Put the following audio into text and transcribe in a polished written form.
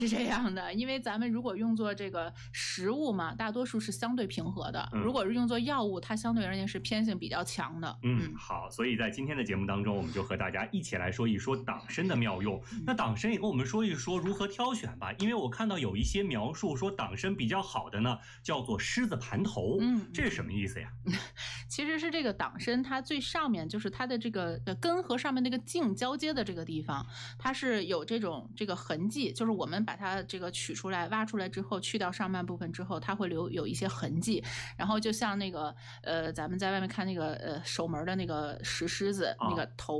是这样的，因为咱们如果用作这个食物嘛，大多数是相对平和的，如果是用作药物，它相对而言是偏性比较强的。 好，所以在今天的节目当中，我们就和大家一起来说一说党参的妙用。那党参也跟我们说一说如何挑选吧，因为我看到有一些描述说党参比较好的呢，叫做狮子盘头，这是什么意思呀？ 其实是这个党参，它最上面就是它的这个根和上面那个茎交接的这个地方，它是有这个痕迹，就是我们把它这个取出来、挖出来之后，去掉上半部分之后，它会有一些痕迹，然后就像那个咱们在外面看那个守门的那个石狮子，那个头